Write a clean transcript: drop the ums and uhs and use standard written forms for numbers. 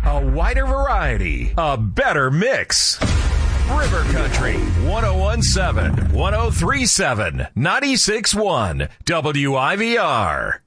A wider variety, a better mix. River Country, 1017, 1037, 96.1, WIVR.